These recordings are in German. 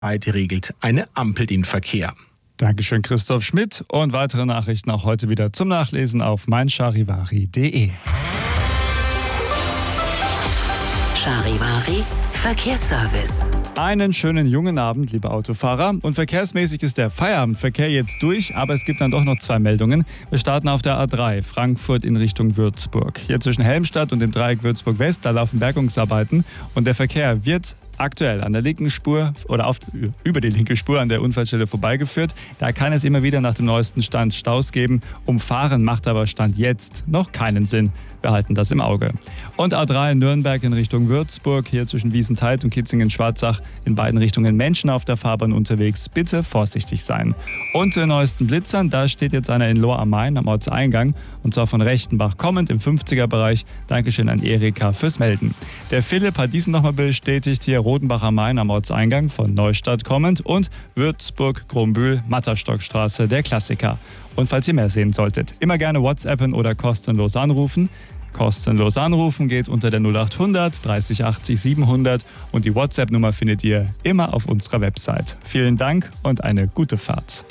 Heute regelt eine Ampel den Verkehr. Dankeschön, Christoph Schmidt. Und weitere Nachrichten auch heute wieder zum Nachlesen auf meincharivari.de. Charivari Verkehrsservice. Einen schönen jungen Abend, liebe Autofahrer. Und verkehrsmäßig ist der Feierabendverkehr jetzt durch, aber es gibt dann doch noch 2 Meldungen. Wir starten auf der A3, Frankfurt in Richtung Würzburg. Hier zwischen Helmstadt und dem Dreieck Würzburg-West, da laufen Bergungsarbeiten und der Verkehr wird aktuell an der linken Spur oder über die linke Spur an der Unfallstelle vorbeigeführt. Da kann es immer wieder nach dem neuesten Stand Staus geben. Umfahren macht aber Stand jetzt noch keinen Sinn. Wir halten das im Auge. Und A3 Nürnberg in Richtung Würzburg, hier zwischen Wiesenthal und Kitzingen-Schwarzach in beiden Richtungen Menschen auf der Fahrbahn unterwegs. Bitte vorsichtig sein. Und zu den neuesten Blitzern, da steht jetzt einer in Lohr am Main am Ortseingang und zwar von Rechtenbach kommend im 50er-Bereich. Dankeschön an Erika fürs Melden. Der Philipp hat diesen nochmal bestätigt, hier Rodenbach am Main am Ortseingang von Neustadt kommend und Würzburg-Grombühl-Matterstockstraße, der Klassiker. Und falls ihr mehr sehen solltet, immer gerne WhatsAppen oder kostenlos anrufen. Kostenlos anrufen geht unter der 0800 30 80 700 und die WhatsApp-Nummer findet ihr immer auf unserer Website. Vielen Dank und eine gute Fahrt.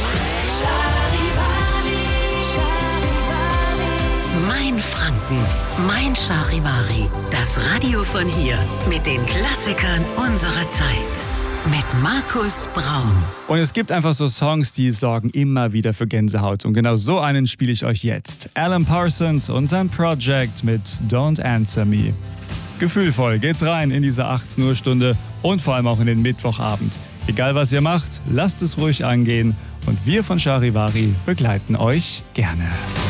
Mein Franken, mein Charivari. Das Radio von hier mit den Klassikern unserer Zeit. Mit Markus Braun. Und es gibt einfach so Songs, die sorgen immer wieder für Gänsehaut. Und genau so einen spiele ich euch jetzt. Alan Parsons und sein Project mit Don't Answer Me. Gefühlvoll geht's rein in diese 18 Uhr Stunde und vor allem auch in den Mittwochabend. Egal was ihr macht, lasst es ruhig angehen. Und wir von Charivari begleiten euch gerne.